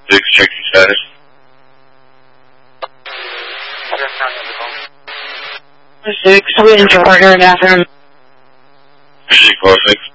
6, check your status. 6, we enter partner bathroom. 4, 6.